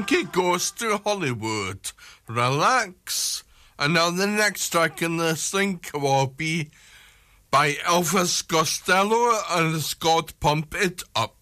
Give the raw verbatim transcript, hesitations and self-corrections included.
He goes to Hollywood. Relax. And now the next track in the sync will be by Elvis Costello, and it's called Pump It Up.